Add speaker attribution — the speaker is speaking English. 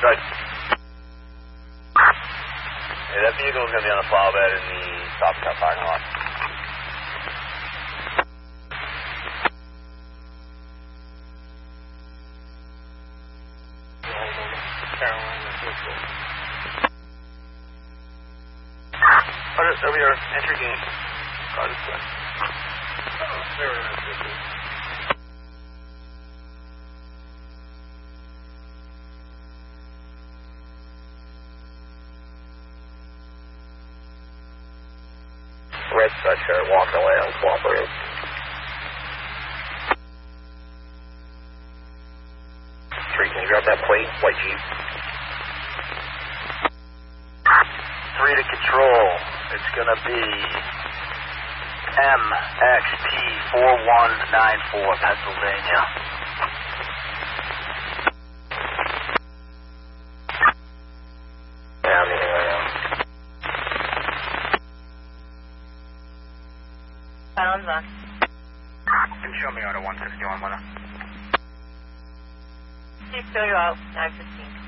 Speaker 1: Good. Yeah, that vehicle is going to be on the flower bed in the Stop Car parking lot. Over your entry gate. Car this way. Red sweatshirt, walking away, uncooperative. Three, can you grab that plate? White Jeep. 3 to control. It's going to be MXT4194, Pennsylvania. Yeah, I'm meeting right now.
Speaker 2: Silence on.
Speaker 1: Can you show me auto 161 with her?
Speaker 2: Please show you out, 915.